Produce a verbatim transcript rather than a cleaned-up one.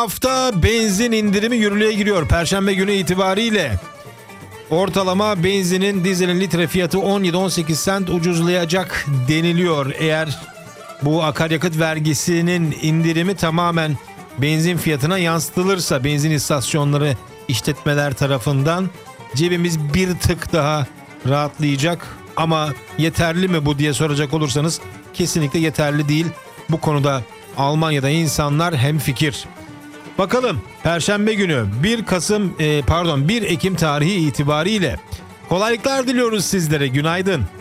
Hafta benzin indirimi yürürlüğe giriyor. Perşembe günü itibariyle ortalama benzinin, dizelin litre fiyatı on yedi on sekiz sent ucuzlayacak deniliyor. Eğer bu akaryakıt vergisinin indirimi tamamen benzin fiyatına yansıtılırsa benzin istasyonları işletmeler tarafından cebimiz bir tık daha rahatlayacak. Ama yeterli mi bu diye soracak olursanız kesinlikle yeterli değil. Bu konuda Almanya'da insanlar hemfikir. Bakalım Perşembe günü bir Kasım e, pardon bir Ekim tarihi itibariyle kolaylıklar diliyoruz sizlere. Günaydın.